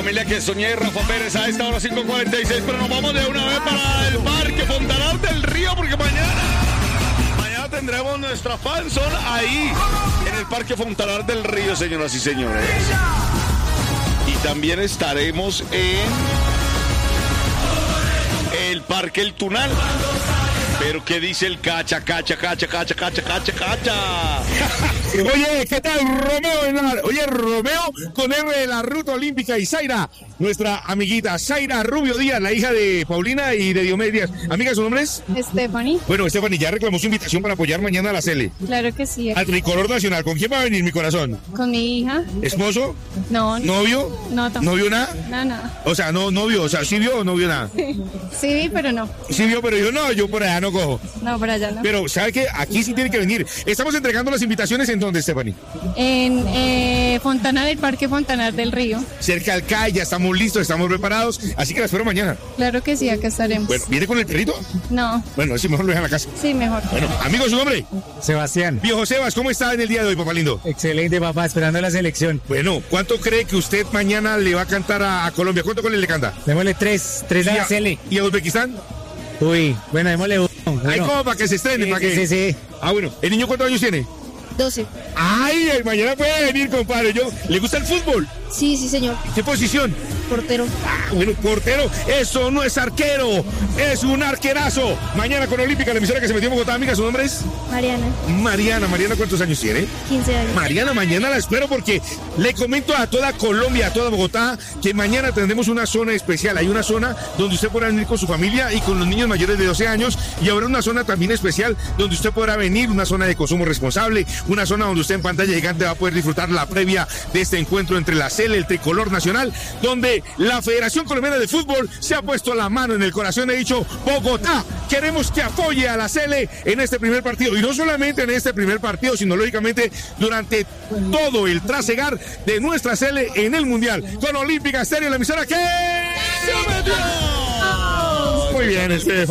familia que soñé, Rafa Pérez, a esta hora 5:46, pero nos vamos de una vez para el Parque Fontanar del Río, porque mañana tendremos nuestra fanzone ahí, en el Parque Fontanar del Río, señoras y señores. Y también estaremos en el Parque El Tunal. Pero ¿qué dice el cacha? Oye, ¿qué tal, Romeo? Oye, Romeo con R de la Ruta Olímpica y Zaira, nuestra amiguita Zaira Rubio Díaz, la hija de Paulina y de Diomedes Díaz. Amiga, ¿su nombre es? Stephanie. Bueno, Stephanie, ya reclamó su invitación para apoyar mañana a la Cele. Claro que sí. Al tricolor nacional. ¿Con quién va a venir, mi corazón? Con mi hija. ¿Esposo? No. ¿Novio? No, tampoco. ¿No vio nada? No. O sea, no vio, o sea, ¿sí vio o no vio nada? Sí vi, pero no. Sí vio, pero yo por allá no cojo. No, por allá no. Pero, ¿sabe qué? Aquí sí tiene que venir. Estamos entregando las invitaciones ¿en dónde, Stephanie? En Fontanar, el Parque Fontanar del Río. Cerca al CAI, ya estamos listos, estamos preparados, así que la espero mañana. Claro que sí, acá estaremos. Bueno, ¿viene con el perrito? No. Bueno, sí, mejor lo deja en la casa. Sí, mejor. Bueno, amigo, ¿su nombre? Sebastián. Viejo Sebas, ¿cómo está en el día de hoy, papá lindo? Excelente, papá, esperando la selección. Bueno, ¿cuánto cree que usted mañana le va a cantar a Colombia? ¿Cuánto con él le canta? Démosle tres a la Cele. ¿Y a Uzbekistán? Uy, bueno, démosle uno. Ahí como para que se estrene, para que... Sí. Ah, bueno, ¿el niño cuántos años tiene? 12. Ay, mañana puede venir, compadre. ¿Le gusta el fútbol? Sí, señor. ¿Qué posición? Portero. Ah, bueno, portero. Eso no es arquero, es un arquerazo. Mañana con Olímpica, la emisora que se metió en Bogotá, amiga, ¿su nombre es? Mariana, ¿cuántos años tiene? 15 años. Mariana, mañana la espero porque le comento a toda Colombia, a toda Bogotá, que mañana tendremos una zona especial. Hay una zona donde usted podrá venir con su familia y con los niños mayores de 12 años y habrá una zona también especial donde usted podrá venir, una zona de consumo responsable, una zona donde usted en pantalla gigante va a poder disfrutar la previa de este encuentro entre la Cele, el tricolor nacional, donde la Federación Colombiana de Fútbol se ha puesto la mano en el corazón y ha dicho: Bogotá, queremos que apoye a la Cele en este primer partido, y no solamente en este primer partido, sino lógicamente durante todo el trasegar de nuestra Cele en el Mundial, con Olímpica Estéreo, la emisora que se metió. Muy bien, Estefan.